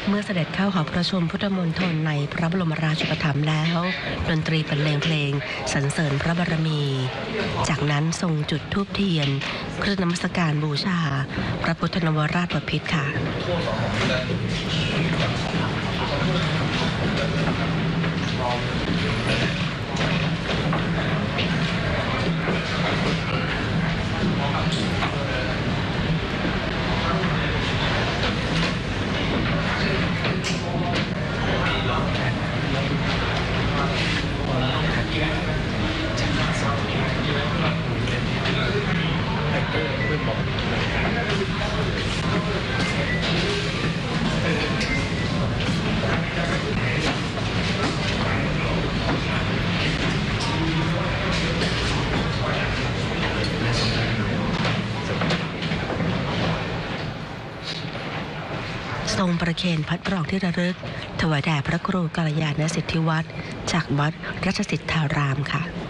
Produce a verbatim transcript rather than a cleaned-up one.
เมื่อเสด็จเข้าหอประชุมพุทธมณฑลในพระบรมราชูปถัมภ์แล้วดนตรีบรรเลงเพลงสรรเสริญพระบารมี จากนั้นทรงจุดธูปเทียนเครื่องนมัสการบูชาพระพุทธนวราชบพิตรค่ะทรงประเคนพัดปลอกที่ระลึกถวายแด่พระครูกัลยาณสิทธิวัฒน์จากวัดราชสิทธารามค่ะ